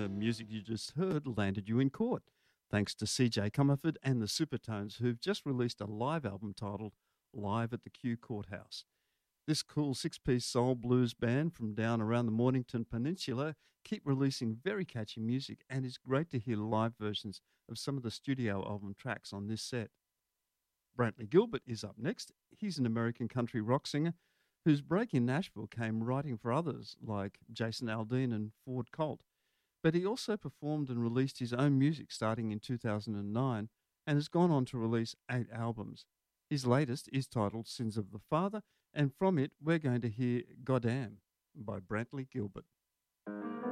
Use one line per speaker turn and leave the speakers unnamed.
The music you just heard landed you in court, thanks to CJ Comerford and the Supertones, who've just released a live album titled Live at the Kew Courthouse. This cool six-piece soul blues band from down around the Mornington Peninsula keep releasing very catchy music, and it's great to hear live versions of some of the studio album tracks on this set. Brantley Gilbert is up next. He's an American country rock singer whose break in Nashville came writing for others like Jason Aldean and Ford Colt. But he also performed and released his own music starting in 2009 and has gone on to release 8 albums. His latest is titled Sins of the Father, and from it we're going to hear Goddamn by Brantley Gilbert.